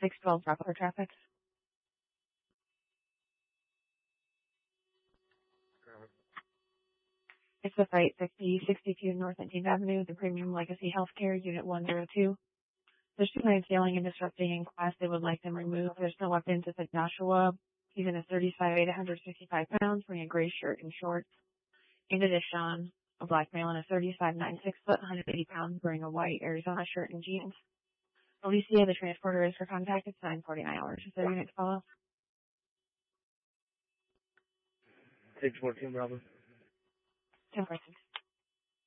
612 proper traffic. It's the site 6062 North 19th Avenue, the Premium Legacy Healthcare, Unit 102. There's two nights yelling and disrupting in class. They would like them removed. There's no weapons. It's at Joshua. He's in a 35'8", 165 pounds, wearing a gray shirt and shorts. In addition, a black male in a 35'9", 6 foot, 180 pounds, wearing a white Arizona shirt and jeans. Alicia, the transporter, is for contact. It's 9:49 hours. Is there a unit to follow? 614 Bravo. 10 persons.